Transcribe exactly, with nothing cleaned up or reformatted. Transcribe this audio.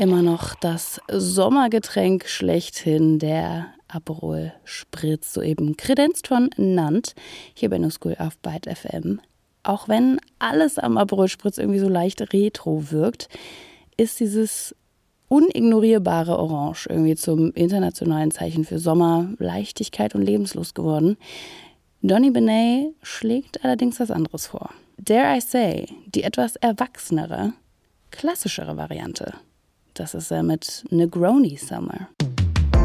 Immer noch das Sommergetränk schlechthin, der Aperol Spritz, soeben kredenzt von Nant, hier bei No School auf Byte F M. Auch wenn alles am Aperol Spritz irgendwie so leicht retro wirkt, ist dieses unignorierbare Orange irgendwie zum internationalen Zeichen für Sommer, Leichtigkeit und Lebenslust geworden. Donny Benet schlägt allerdings was anderes vor. Dare I say, die etwas erwachsenere, klassischere Variante. Das ist er mit Negroni Summer.